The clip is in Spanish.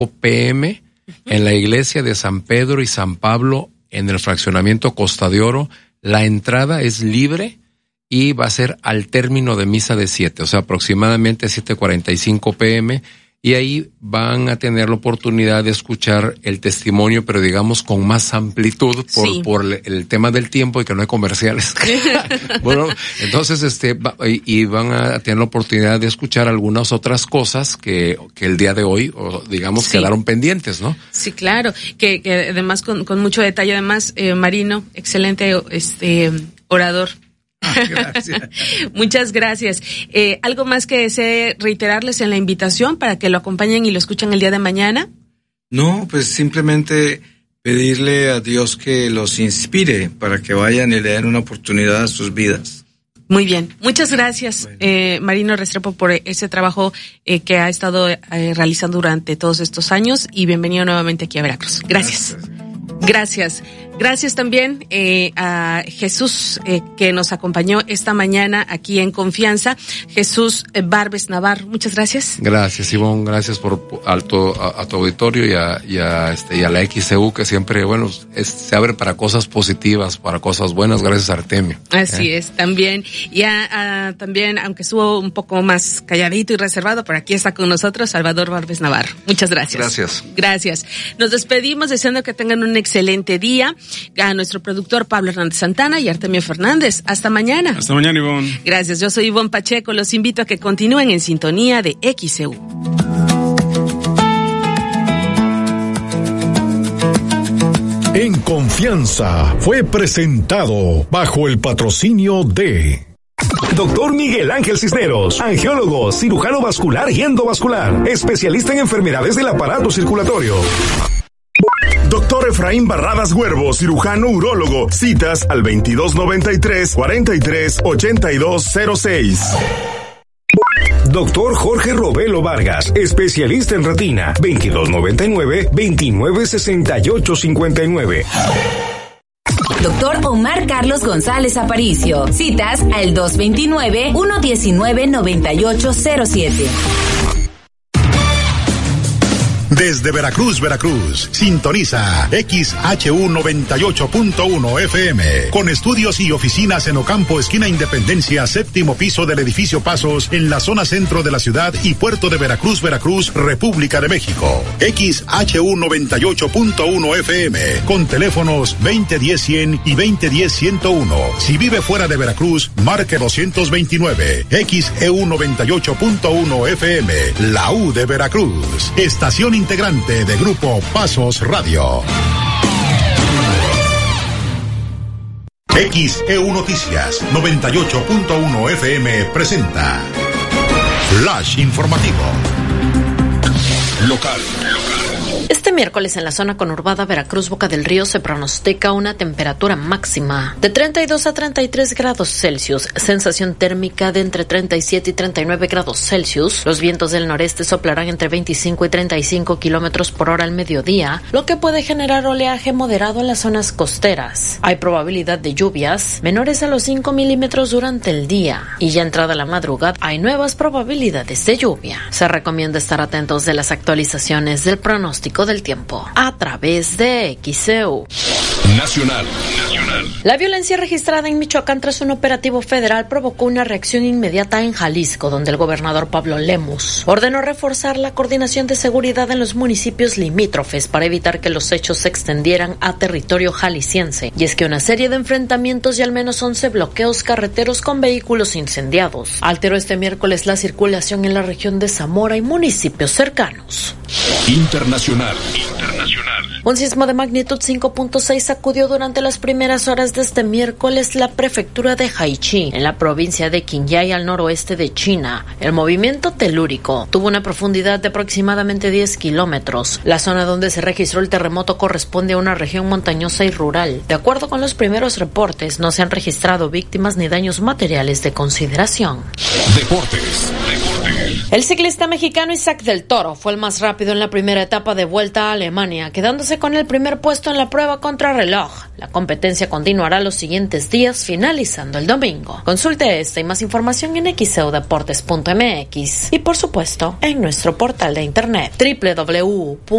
p.m. en la iglesia de San Pedro y San Pablo en el fraccionamiento Costa de Oro. La entrada es libre y va a ser al término de misa de 7, o sea, aproximadamente 7:45 p.m. Y ahí van a tener la oportunidad de escuchar el testimonio, pero digamos con más amplitud por el tema del tiempo y que no hay comerciales. Bueno, entonces y van a tener la oportunidad de escuchar algunas otras cosas que el día de hoy, o digamos, quedaron pendientes, ¿no? Sí, claro, que además con mucho detalle, además, Marino, excelente orador. Gracias. Muchas gracias. ¿Algo más que desee reiterarles en la invitación para que lo acompañen y lo escuchen el día de mañana? No, pues simplemente pedirle a Dios que los inspire para que vayan y le den una oportunidad a sus vidas. Muy bien, muchas gracias, Marino Restrepo, por ese trabajo que ha estado realizando durante todos estos años, y bienvenido nuevamente aquí a Veracruz. Gracias. Gracias también a Jesús que nos acompañó esta mañana aquí en Confianza. Jesús Barbes Navarro, muchas gracias. Gracias, Ivonne, gracias a tu auditorio y a la XCU, que siempre, se abre para cosas positivas, para cosas buenas, gracias a Artemio. Así es, también. Y también, aunque estuvo un poco más calladito y reservado, por aquí está con nosotros Salvador Barbes Navarro. Muchas gracias. Gracias. Nos despedimos deseando que tengan un excelente día. A nuestro productor Pablo Hernández Santana y Artemio Fernández. Hasta mañana. Hasta mañana, Ivonne. Gracias, yo soy Ivonne Pacheco. Los invito a que continúen en sintonía de XCU. En Confianza fue presentado bajo el patrocinio de Doctor Miguel Ángel Cisneros, angiólogo, cirujano vascular y endovascular, especialista en enfermedades del aparato circulatorio. Doctor Efraín Barradas Huervo, cirujano urólogo. Citas al 2293-438206. Doctor Jorge Robelo Vargas, especialista en retina. 2299-296859. Doctor Omar Carlos González Aparicio. Citas al 229-119-9807. Desde Veracruz, sintoniza XHU 98.1 FM, con estudios y oficinas en Ocampo, esquina Independencia, séptimo piso del edificio Pasos, en la zona centro de la ciudad y puerto de Veracruz, República de México. XHU 98.1 FM, con teléfonos 2010-100 y 2010-101. Si vive fuera de Veracruz, marque 229. XEU 98.1 FM, la U de Veracruz. Estación integrante de Grupo Pasos Radio. XEU Noticias 98.1 FM presenta Flash Informativo Local. Este miércoles en la zona conurbada Veracruz Boca del Río se pronostica una temperatura máxima de 32 a 33 grados Celsius, sensación térmica de entre 37 y 39 grados Celsius. Los vientos del noreste soplarán entre 25 y 35 kilómetros por hora al mediodía, lo que puede generar oleaje moderado en las zonas costeras. Hay probabilidad de lluvias menores a los 5 milímetros durante el día, y ya entrada la madrugada hay nuevas probabilidades de lluvia. Se recomienda estar atentos de las actualizaciones del pronóstico del tiempo a través de XEU. Nacional. La violencia registrada en Michoacán tras un operativo federal provocó una reacción inmediata en Jalisco, donde el gobernador Pablo Lemus ordenó reforzar la coordinación de seguridad en los municipios limítrofes para evitar que los hechos se extendieran a territorio jalisciense. Y es que una serie de enfrentamientos y al menos 11 bloqueos carreteros con vehículos incendiados alteró este miércoles la circulación en la región de Zamora y municipios cercanos. Internacional. Un sismo de magnitud 5.6 sacudió durante las primeras horas de este miércoles la prefectura de Haichi, en la provincia de Qinghai, al noroeste de China. El movimiento telúrico tuvo una profundidad de aproximadamente 10 kilómetros. La zona donde se registró el terremoto corresponde a una región montañosa y rural. De acuerdo con los primeros reportes, no se han registrado víctimas ni daños materiales de consideración. Deportes. El ciclista mexicano Isaac del Toro fue el más rápido en la primera etapa de Vuelta a Alemania, quedándose con el primer puesto en la prueba contrarreloj. La competencia continuará los siguientes días, finalizando el domingo. Consulte esta y más información en xeudeportes.mx y, por supuesto, en nuestro portal de internet www